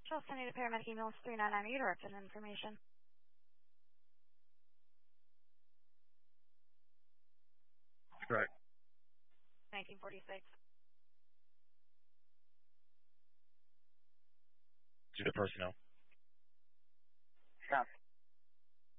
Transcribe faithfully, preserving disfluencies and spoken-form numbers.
Charles County to paramedic emails three nine nine. You directed information. Correct. nineteen forty-six. To the personnel. Copy.